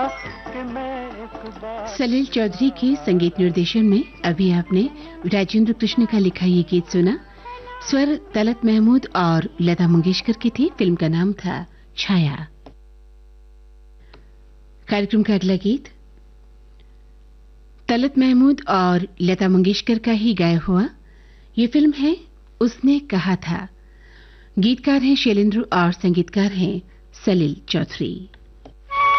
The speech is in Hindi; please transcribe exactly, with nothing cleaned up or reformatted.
कि मैं एक बार। सलील चौधरी के संगीत निर्देशन में अभी आपने राजेंद्र कृष्ण का लिखा ये गीत सुना। स्वर तलत महमूद और लता मंगेशकर की थी। फिल्म का नाम था छाया। कार्यक्रम का अगला गीत तलत महमूद और लता मंगेशकर का ही गाया हुआ। ये फिल्म है उसने कहा था। गीतकार हैं शैलेंद्र और संगीतकार हैं सलील चौधरी।